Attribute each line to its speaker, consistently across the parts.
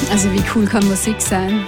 Speaker 1: Also wie cool kann Musik sein?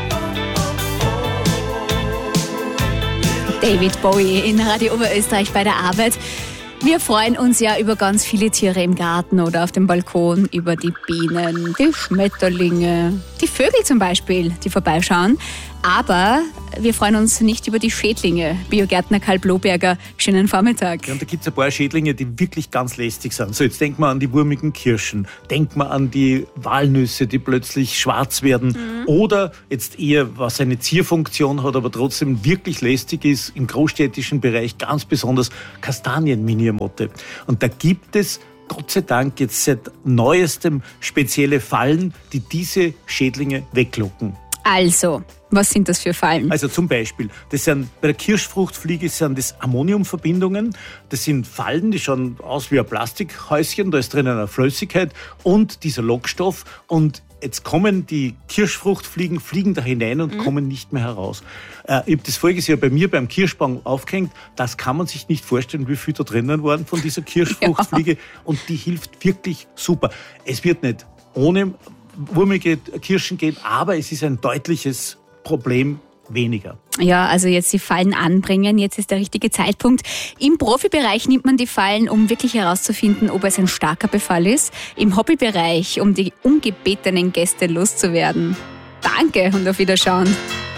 Speaker 1: David Bowie in Radio Oberösterreich bei der Arbeit. Wir freuen uns ja über ganz viele Tiere im Garten oder auf dem Balkon, über die Bienen, die Schmetterlinge, die Vögel zum Beispiel, die vorbeischauen. Aber wir freuen uns nicht über die Schädlinge. Biogärtner Karl Bloberger, schönen Vormittag.
Speaker 2: Ja, und da gibt es ein paar Schädlinge, die wirklich ganz lästig sind. So, jetzt denkt man an die wurmigen Kirschen, denkt man an die Walnüsse, die plötzlich schwarz werden. Oder jetzt eher, was eine Zierfunktion hat, aber trotzdem wirklich lästig ist, im großstädtischen Bereich ganz besonders Kastanienminiermotte. Und da gibt es Gott sei Dank jetzt seit Neuestem spezielle Fallen, die diese Schädlinge weglocken.
Speaker 1: Also, was sind das für Fallen?
Speaker 2: Also zum Beispiel, das sind bei der Kirschfruchtfliege sind das Ammoniumverbindungen. Das sind Fallen, die schauen aus wie ein Plastikhäuschen, da ist drinnen eine Flüssigkeit und dieser Lockstoff. Und jetzt kommen die Kirschfruchtfliegen, fliegen da hinein und kommen nicht mehr heraus. Ich habe das voriges Jahr bei mir beim Kirschbaum aufgehängt. Das kann man sich nicht vorstellen, wie viel da drinnen waren von dieser Kirschfruchtfliege. Ja. Und die hilft wirklich super. Es wird nicht ohne wurmige Kirschen gehen, aber es ist ein deutliches Problem weniger.
Speaker 1: Ja, also jetzt die Fallen anbringen, jetzt ist der richtige Zeitpunkt. Im Profibereich nimmt man die Fallen, um wirklich herauszufinden, ob es ein starker Befall ist. Im Hobbybereich, um die ungebetenen Gäste loszuwerden. Danke und auf Wiederschauen.